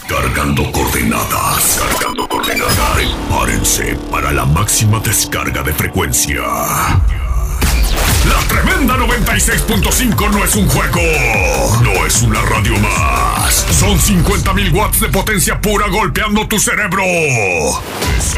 Cargando coordenadas. Prepárense para la máxima descarga de frecuencia. La Tremenda 96.5 no es un juego. No es una radio más. Son 50,000 watts de potencia pura golpeando tu cerebro.